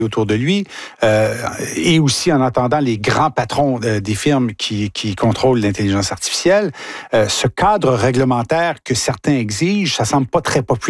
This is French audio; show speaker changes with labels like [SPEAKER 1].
[SPEAKER 1] autour de lui, et aussi en entendant les grands patrons des firmes qui contrôlent l'intelligence artificielle, ce cadre réglementaire que certains exigent, ça semble pas très populaire